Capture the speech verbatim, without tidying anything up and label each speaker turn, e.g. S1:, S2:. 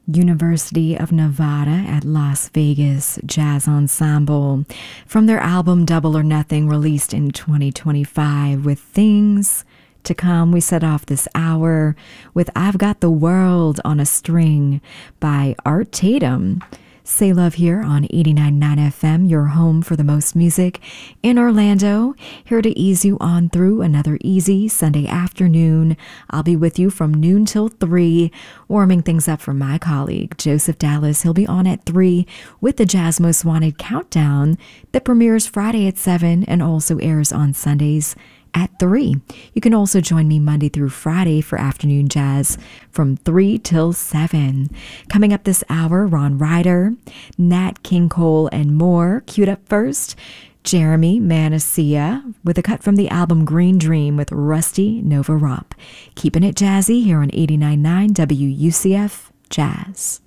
S1: University of Nevada at Las Vegas Jazz Ensemble from their album Double or Nothing, released in twenty twenty-five. With Things to Come, we set off this hour with I've Got the World on a String by Art Tatum. Say Love here on eighty-nine point nine F M, your home for the most music in Orlando. Here to ease you on through another easy Sunday afternoon. I'll be with you from noon till three, warming things up for my colleague, Joseph Dallas. He'll be on at three with the Jazz Most Wanted Countdown that premieres Friday at seven and also airs on Sundays at three. You can also join me Monday through Friday for afternoon jazz from three till seven. Coming up this hour, Ron Ryder, Nat King Cole, and more. Queued up first, Jeremy Manasseh with a cut from the album Green Dream with Rusty Nova Rop. Keeping it jazzy here on eighty-nine point nine W U C F Jazz.